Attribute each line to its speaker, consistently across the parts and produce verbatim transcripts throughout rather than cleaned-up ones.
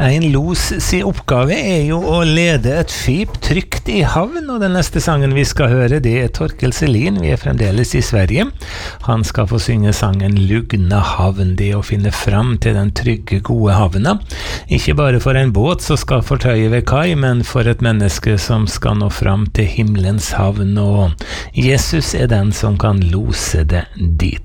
Speaker 1: En los sin oppgave er jo å lede et skip trygt i havn, og den neste sangen vi skal høre, det er Torkel Selin. Vi er fremdeles i Sverige. Han skal få synge sangen Lugna havn, det å finne fram til den trygge, gode havna. Ikke bare for en båt som skal fortøye ved kai, men for et menneske som skal nå fram til himmelens havn, og Jesus er den som kan lose det dit.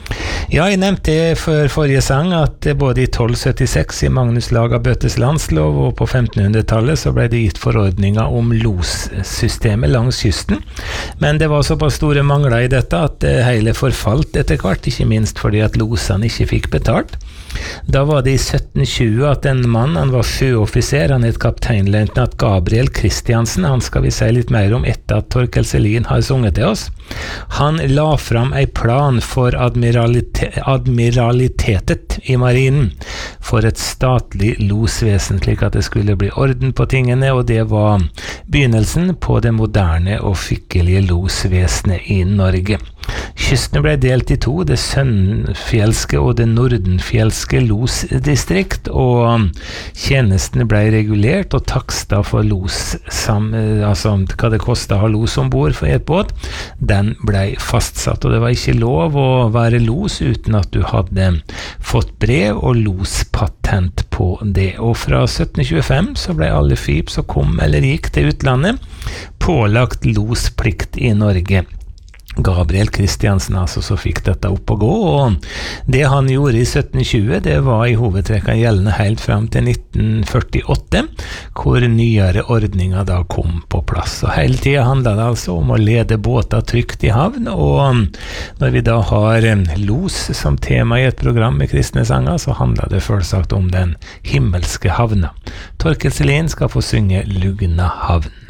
Speaker 1: Ja, jeg nevnte for forrige sang at både i tolv syttiseks i Magnus Lagabøtes landslov og på femtenhundretallet så ble det gitt forordninger om lossystemet langs kysten. Men det var såpass store mangler i dette at det hele forfalt etter hvert, ikke minst fordi at losene ikke fikk betalt. Da var det i sytten tjue at en mann, han var sjøoffiser, han het kapteinløytnant Gabriel Kristiansen, han skal vi si litt mer om etter at Torkel Selin har sunget til oss. Han la fram en plan for admiralite admiralitetet i marinen, for et statlig losvesen, slik at det skulle bli orden på tingene, og det var begynnelsen på det moderne og skikkelige losvesenet i Norge. Kystene ble delt i to, det sønnfjelske og det nordenfjelske losdistrikt, og tjenestene ble regulert, og taksta for los, sam, altså hva det kostet å ha los ombord for et båt, den ble fastsatt, og det var ikke lov å være los uten at du hadde fått brev og lospatent på det. Og fra sytten tjuefem så ble alle skip som kom eller gikk til utlandet pålagt losplikt i Norge. Gabriel Kristiansen altså så fikk dette opp å gå, og det han gjorde i sytten tjue, det var i hovedtrekket gjeldende helt frem til nitten førtiåtte, hvor nyere ordninger da kom på plass. Og hele tiden handlet det altså om å lede båter trygt i havn, og når vi da har los som tema i et program med kristne sanger, så handler det selvsagt om den himmelske havna. Torkel Selin skal få synge Lugna havn.